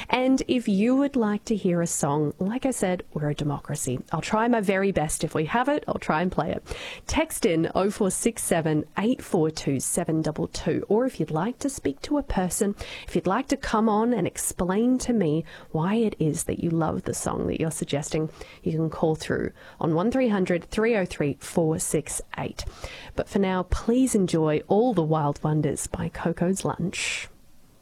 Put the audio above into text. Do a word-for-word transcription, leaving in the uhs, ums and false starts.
And if you would like to hear a song, like I said, we're a democracy. I'll try my very best. If we have it, I'll try and play it. Text in oh four six seven, eight four two, seven two two. Or if you'd like to speak to a person, if you'd like to come on and explain to me why it is that you love the song that you're suggesting, you can call through on one three hundred, three oh three, four six eight. But for now, please enjoy All the Wild Wonders by Coco's Lunch.